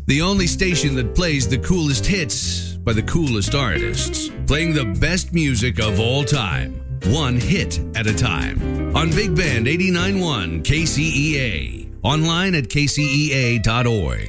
The only station that plays the coolest hits by the coolest artists. Playing the best music of all time. One hit at a time. On Big Band 89.1 KCEA. Online at kcea.org.